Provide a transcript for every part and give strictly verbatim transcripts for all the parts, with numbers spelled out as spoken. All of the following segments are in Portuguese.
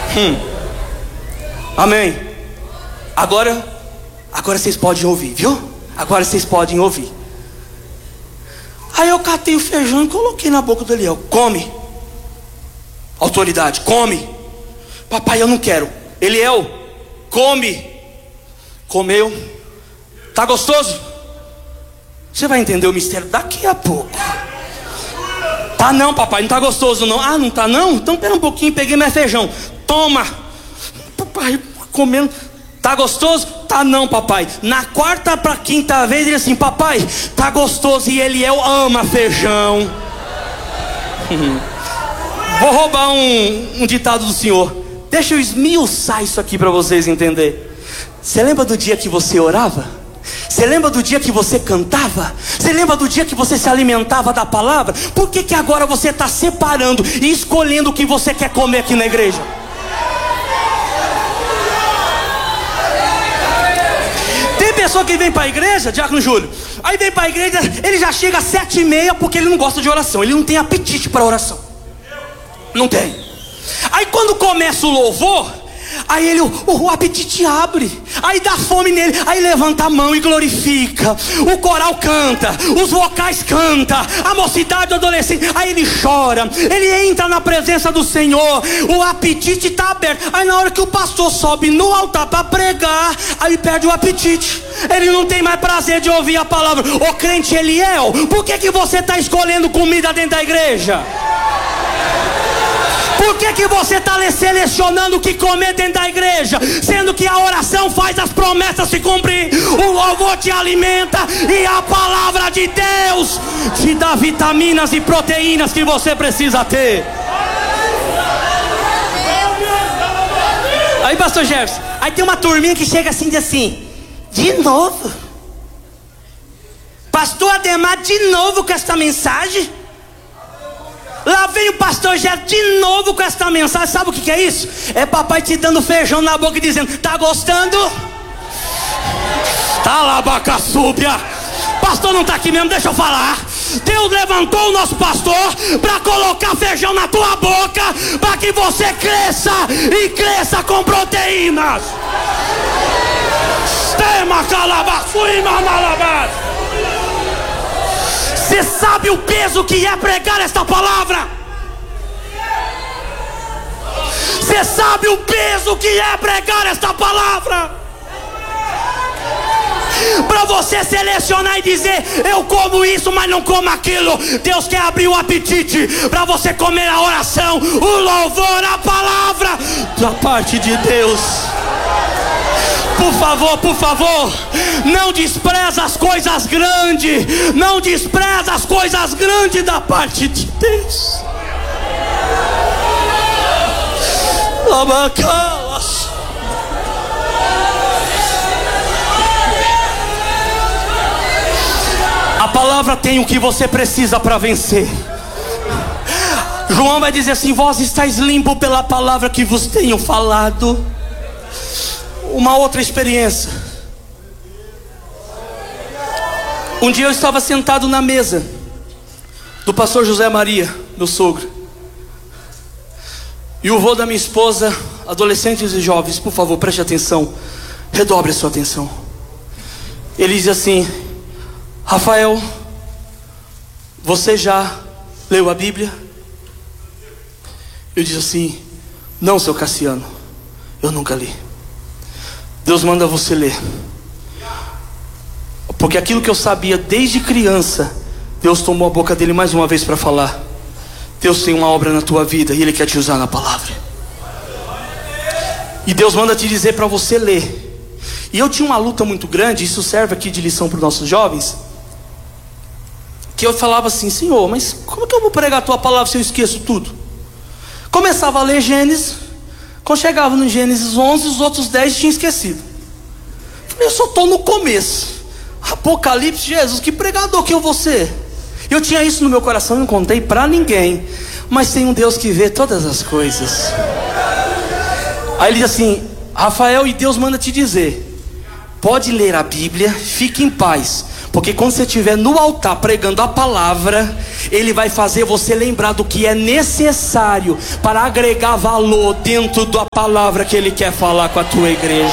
Hum. Amém. Agora, agora vocês podem ouvir, viu? Agora vocês podem ouvir. Aí eu catei o feijão e coloquei na boca do Eliel. Come. Autoridade, come. Papai, eu não quero. Eliel, come. Comeu. Tá gostoso? Você vai entender o mistério daqui a pouco. Tá não, papai, não tá gostoso não. Ah, não tá não? Então pera um pouquinho, peguei meu feijão. Toma. Papai, comendo. Tá gostoso? Tá não, papai. Na quarta pra quinta vez ele assim, papai, tá gostoso. E Eliel ama feijão. Vou roubar um, um ditado do Senhor. Deixa eu esmiuçar isso aqui pra vocês entenderem. Você lembra do dia que você orava? Você lembra do dia que você cantava? Você lembra do dia que você se alimentava da palavra? Por que que agora você está separando e escolhendo o que você quer comer aqui na igreja? Tem pessoa que vem para a igreja, Diácono Júlio, aí vem para a igreja, ele já chega às sete e meia porque ele não gosta de oração. Ele não tem apetite para oração. Não tem. Aí quando começa o louvor, aí ele, o, o apetite abre, aí dá fome nele, aí levanta a mão e glorifica, o coral canta, os vocais cantam, a mocidade, o adolescente, aí ele chora, ele entra na presença do Senhor, o apetite está aberto. Aí na hora que o pastor sobe no altar para pregar, aí perde o apetite, ele não tem mais prazer de ouvir a palavra. Ô crente Eliel, por que que você está escolhendo comida dentro da igreja? Por que que você está selecionando o que comer dentro da igreja, sendo que a oração faz as promessas se cumprir, o louvor te alimenta e a palavra de Deus te dá vitaminas e proteínas que você precisa ter? Aí, pastor Jefferson, aí tem uma turminha que chega assim, diz assim, de novo? Pastor Ademar, de novo com essa mensagem? Lá vem o pastor Jé de novo com esta mensagem. Sabe o que que é isso? É papai te dando feijão na boca e dizendo, tá gostando? Tá lá, bacaçúbia. Pastor não tá aqui mesmo, deixa eu falar. Deus levantou o nosso pastor para colocar feijão na tua boca, para que você cresça e cresça com proteínas. Tema calabaçuima malabás. Você sabe o peso que é pregar esta palavra? Você sabe o peso que é pregar esta palavra? Para você selecionar e dizer, eu como isso, mas não como aquilo. Deus quer abrir o apetite para você comer a oração, o louvor, a palavra da parte de Deus. Por favor, por favor, não despreza as coisas grandes. Não despreza as coisas grandes da parte de Deus. Labacalas. A palavra tem o que você precisa para vencer. João vai dizer assim, vós estáis limpo pela palavra que vos tenho falado. Uma outra experiência. Um dia eu estava sentado na mesa do pastor José Maria, meu sogro, e o vô da minha esposa, adolescentes e jovens, por favor, preste atenção, redobre a sua atenção. Ele diz assim, Rafael, você já leu a Bíblia? Eu disse assim, não, seu Cassiano, eu nunca li. Deus manda você ler, porque aquilo que eu sabia desde criança, Deus tomou a boca dele mais uma vez para falar. Deus tem uma obra na tua vida e Ele quer te usar na palavra. E Deus manda te dizer para você ler. E eu tinha uma luta muito grande, isso serve aqui de lição para os nossos jovens, que eu falava assim, Senhor, mas como que eu vou pregar a tua palavra se eu esqueço tudo? Começava a ler Gênesis, quando chegava no Gênesis onze, os outros dez tinha esquecido. Eu só estou no começo. Apocalipse, Jesus, que pregador que eu vou ser? Eu tinha isso no meu coração e não contei para ninguém. Mas tem um Deus que vê todas as coisas. Aí ele diz assim, Rafael, e Deus manda te dizer, pode ler a Bíblia, fique em paz, Porque quando você estiver no altar pregando a palavra, Ele vai fazer você lembrar do que é necessário para agregar valor dentro da palavra que Ele quer falar com a tua igreja.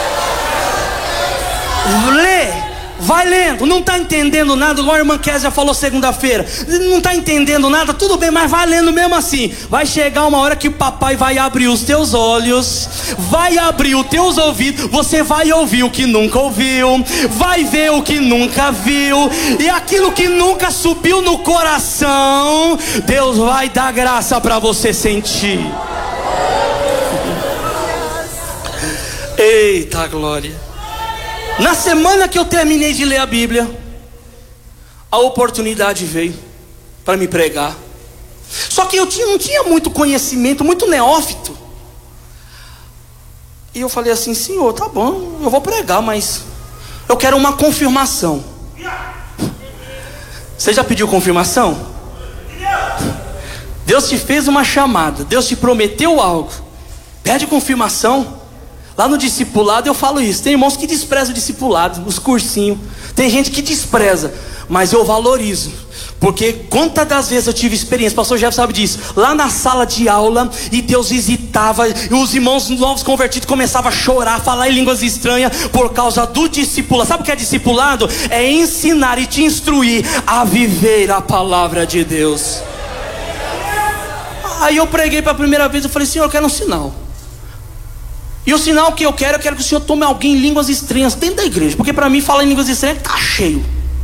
Lê. Vai lendo, não está entendendo nada, igual a irmã Kézia falou segunda-feira. Não está entendendo nada, tudo bem, mas vai lendo mesmo assim. Vai chegar uma hora que o papai vai abrir os teus olhos, vai abrir os teus ouvidos. Você vai ouvir o que nunca ouviu, vai ver o que nunca viu, e aquilo que nunca subiu no coração, Deus vai dar graça para você sentir. Eita glória. Na semana que eu terminei de ler a Bíblia, a oportunidade veio para me pregar. Só que eu tinha, não tinha muito conhecimento, muito neófito. E eu falei assim: Senhor, tá bom, eu vou pregar, mas eu quero uma confirmação. Você já pediu confirmação? Deus te fez uma chamada, Deus te prometeu algo, pede confirmação. Lá no discipulado eu falo isso. Tem irmãos que desprezam o discipulado, os cursinhos. Tem gente que despreza, mas eu valorizo. Porque quantas das vezes eu tive experiência, o pastor Jeff sabe disso, lá na sala de aula, e Deus visitava, e os irmãos novos convertidos começavam a chorar, a falar em línguas estranhas, por causa do discipulado. Sabe o que é discipulado? É ensinar e te instruir a viver a palavra de Deus. Aí eu preguei pela primeira vez, eu falei: Senhor, eu quero um sinal. E o sinal que eu quero, eu quero que o Senhor tome alguém em línguas estranhas dentro da igreja. Porque para mim falar em línguas estranhas está cheio.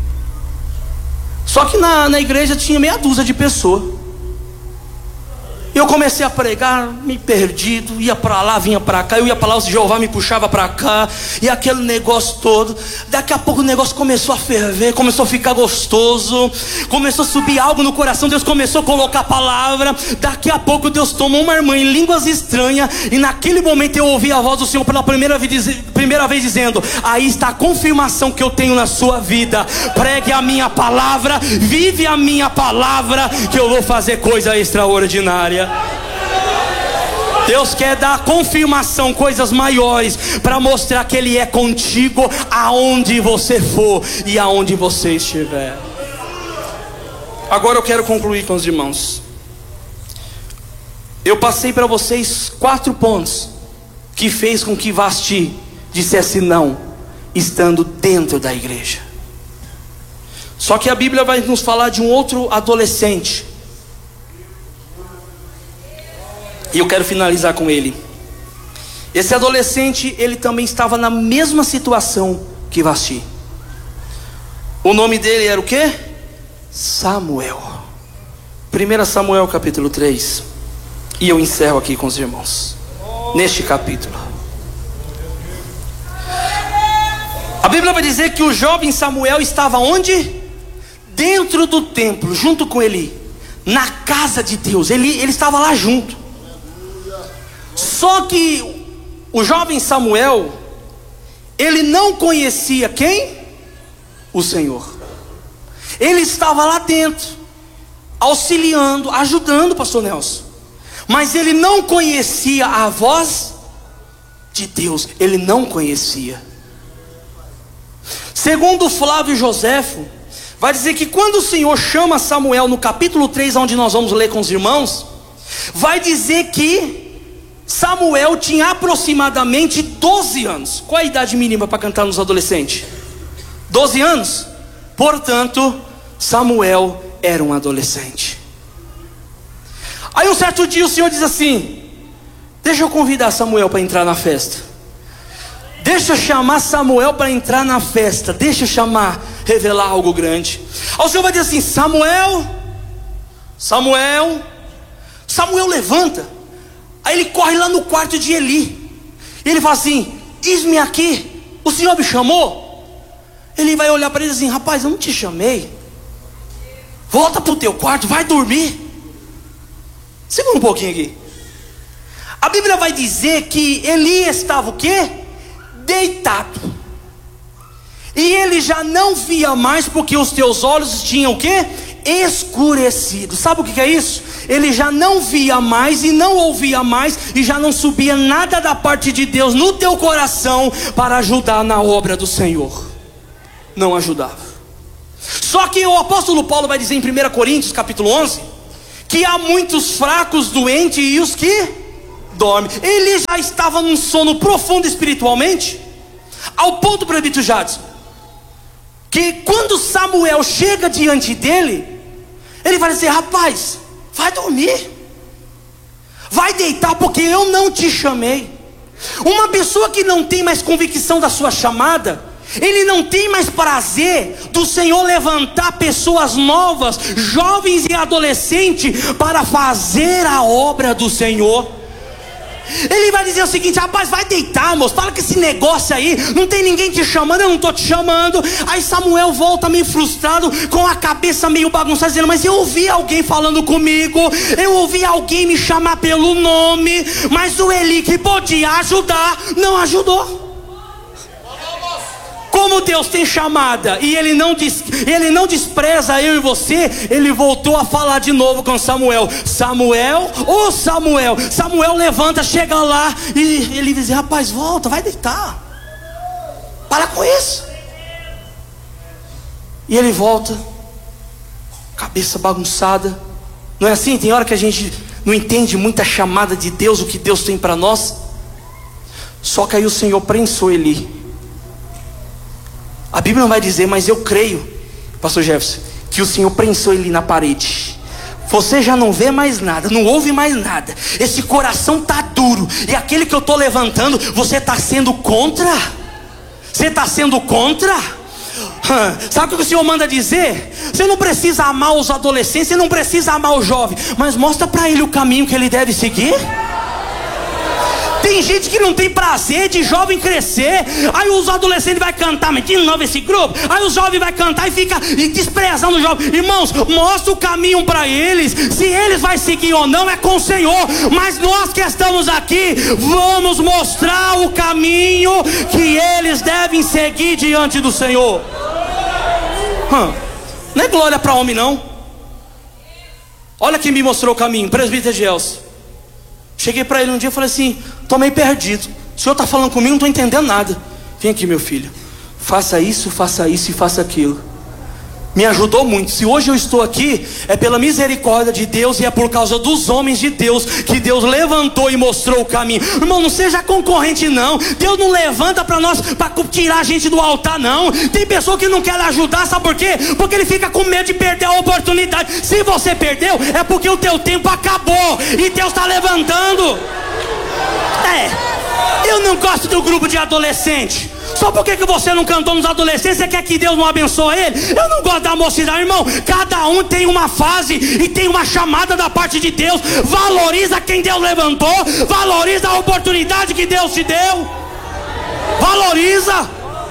Só que na, na igreja tinha meia dúzia de pessoas. Eu comecei a pregar, me perdido, ia para lá, vinha para cá, eu ia para lá, o Jeová me puxava para cá, e aquele negócio todo. Daqui a pouco o negócio começou a ferver, começou a ficar gostoso, começou a subir algo no coração, Deus começou a colocar a palavra. Daqui a pouco Deus tomou uma irmã em línguas estranhas, e naquele momento eu ouvi a voz do Senhor pela primeira vez, primeira vez dizendo: aí está a confirmação que eu tenho na sua vida. Pregue a minha palavra, vive a minha palavra, que eu vou fazer coisa extraordinária. Deus quer dar confirmação, coisas maiores, para mostrar que Ele é contigo aonde você for e aonde você estiver. Agora eu quero concluir com os irmãos. Eu passei para vocês quatro pontos que fez com que Vasti dissesse não, estando dentro da igreja. Só que a Bíblia vai nos falar de um outro adolescente, e eu quero finalizar com ele. Esse adolescente, ele também estava na mesma situação que Vasti. O nome dele era o quê? Samuel. primeiro Samuel capítulo três. E eu encerro aqui com os irmãos neste capítulo. A Bíblia vai dizer que o jovem Samuel estava onde? Dentro do templo, junto com ele, na casa de Deus. Ele, ele estava lá junto. Só que o jovem Samuel, ele não conhecia quem? O Senhor. Ele estava lá dentro, auxiliando, ajudando o pastor Nelson, mas ele não conhecia a voz de Deus. Ele não conhecia. Segundo Flávio Joséfo, vai dizer que quando o Senhor chama Samuel no capítulo três, onde nós vamos ler com os irmãos, vai dizer que Samuel tinha aproximadamente doze anos. Qual a idade mínima para cantar nos adolescentes? doze anos. Portanto, Samuel era um adolescente. Aí um certo dia o Senhor diz assim: deixa eu convidar Samuel para entrar na festa. Deixa eu chamar Samuel para entrar na festa. Deixa eu chamar, revelar algo grande. Aí o Senhor vai dizer assim: Samuel, Samuel, Samuel levanta. Aí ele corre lá no quarto de Eli. E ele fala assim: eis-me aqui, o Senhor me chamou? Ele vai olhar para ele assim: rapaz, eu não te chamei. Volta para o teu quarto, vai dormir. Segura um pouquinho aqui. A Bíblia vai dizer que Eli estava o quê? Deitado. E ele já não via mais, porque os teus olhos tinham o quê? Escurecido. Sabe o que é isso? Ele já não via mais e não ouvia mais, e já não subia nada da parte de Deus no teu coração para ajudar na obra do Senhor. Não ajudava. Só que o apóstolo Paulo vai dizer em primeira Coríntios capítulo onze, que há muitos fracos, doentes e os que dormem. Ele já estava num sono profundo espiritualmente, ao ponto, presbítero Jadson, que quando Samuel chega diante dele, ele vai dizer: rapaz, vai dormir, vai deitar, porque eu não te chamei. Uma pessoa que não tem mais convicção da sua chamada, ele não tem mais prazer do Senhor levantar pessoas novas, jovens e adolescentes, para fazer a obra do Senhor. Ele vai dizer o seguinte: rapaz, vai deitar, moço, fala que esse negócio aí, não tem ninguém te chamando, eu não estou te chamando. Aí Samuel volta meio frustrado, com a cabeça meio bagunçada, dizendo: mas eu ouvi alguém falando comigo, eu ouvi alguém me chamar pelo nome, mas o Eli que podia ajudar, não ajudou. Como Deus tem chamada e ele não, diz, ele não despreza eu e você, ele voltou a falar de novo com Samuel: Samuel, ô Samuel. Samuel levanta, chega lá e ele diz: rapaz, volta, vai deitar, para com isso. E ele volta, cabeça bagunçada. Não é assim? Tem hora que a gente não entende muito a chamada de Deus, o que Deus tem para nós. Só que aí o Senhor prensou ele. A Bíblia não vai dizer, mas eu creio, pastor Jefferson, que o Senhor prensou ele na parede. Você já não vê mais nada, não ouve mais nada, esse coração está duro, e aquele que eu estou levantando, você está sendo contra? Você está sendo contra? Hum, sabe o que o Senhor manda dizer? Você não precisa amar os adolescentes, você não precisa amar o jovem, mas mostra para ele o caminho que ele deve seguir. Tem gente que não tem prazer de jovem crescer. Aí os adolescentes vai cantar, mas de novo esse grupo. Aí os jovens vai cantar e fica desprezando o jovem. Irmãos, mostra o caminho para eles. Se eles vai seguir ou não é com o Senhor, mas nós que estamos aqui, vamos mostrar o caminho que eles devem seguir diante do Senhor. hum, Não é glória para homem não. Olha quem me mostrou o caminho, presbítero Gelson. Cheguei para ele um dia e falei assim: estou meio perdido, o senhor está falando comigo, não estou entendendo nada. Vem aqui, meu filho, faça isso, faça isso e faça aquilo. Me ajudou muito. Se hoje eu estou aqui, é pela misericórdia de Deus, e é por causa dos homens de Deus, que Deus levantou e mostrou o caminho. Irmão, não seja concorrente não. Deus não levanta para nós, para tirar a gente do altar não. Tem pessoa que não quer ajudar, sabe por quê? Porque ele fica com medo de perder a oportunidade. Se você perdeu, é porque o teu tempo acabou, e Deus está levantando. É, eu não gosto do grupo de adolescente. Só porque que você não cantou nos adolescentes, você quer que Deus não abençoe ele? Eu não gosto da mocidade, irmão. Cada um tem uma fase e tem uma chamada da parte de Deus. Valoriza quem Deus levantou, valoriza a oportunidade que Deus te deu. Valoriza.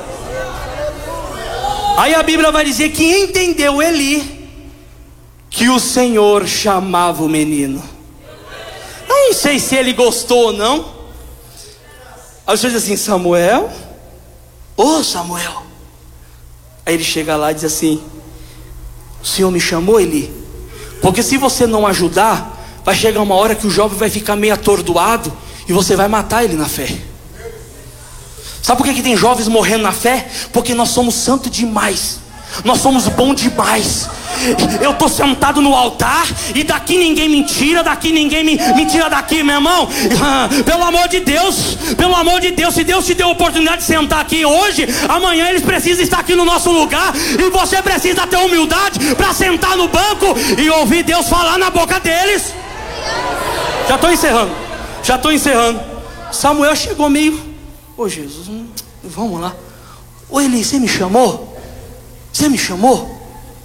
Aí a Bíblia vai dizer que entendeu Eli que o Senhor chamava o menino. Não sei se ele gostou ou não. Aí o Senhor diz assim: Samuel, ô Samuel. Aí ele chega lá e diz assim: o Senhor me chamou, Eli? Porque se você não ajudar, vai chegar uma hora que o jovem vai ficar meio atordoado e você vai matar ele na fé. Sabe por que, que tem jovens morrendo na fé? Porque nós somos santos demais, nós somos bons demais. Eu estou sentado no altar e daqui ninguém me tira, daqui ninguém me, me tira daqui, meu irmão. Pelo amor de Deus, pelo amor de Deus, se Deus te deu a oportunidade de sentar aqui hoje, amanhã eles precisam estar aqui no nosso lugar, e você precisa ter humildade para sentar no banco e ouvir Deus falar na boca deles. Já estou encerrando, já estou encerrando. Samuel chegou meio: ô Jesus, vamos lá. Ô Eli, você me chamou? Você me chamou?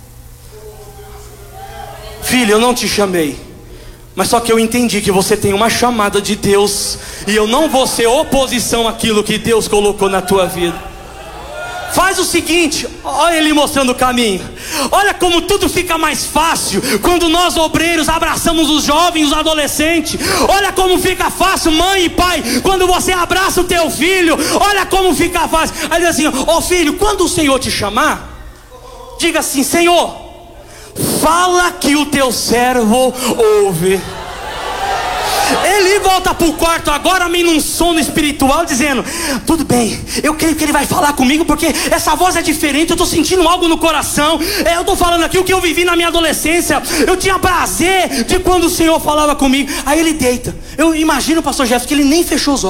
Filho, eu não te chamei, mas só que eu entendi que você tem uma chamada de Deus, e eu não vou ser oposição àquilo que Deus colocou na tua vida. Faz o seguinte, olha ele mostrando o caminho. Olha como tudo fica mais fácil quando nós obreiros abraçamos os jovens, os adolescentes. Olha como fica fácil, mãe e pai, quando você abraça o teu filho. Olha como fica fácil. Aí diz assim: ó oh, filho, quando o Senhor te chamar, diga assim: Senhor, fala que o teu servo ouve. Ele volta pro quarto agora, meio num sono espiritual, dizendo: tudo bem, eu creio que ele vai falar comigo, porque essa voz é diferente, eu tô sentindo algo no coração. É, eu tô falando aqui o que eu vivi na minha adolescência. Eu tinha prazer de quando o Senhor falava comigo. Aí ele deita. Eu imagino o pastor Jefferson que ele nem fechou os olhos.